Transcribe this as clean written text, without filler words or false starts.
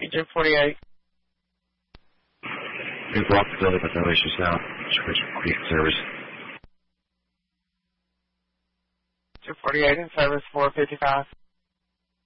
Agent 48. We've blocked the building with no issues now. Switch quick service. Agent 48 in service 455.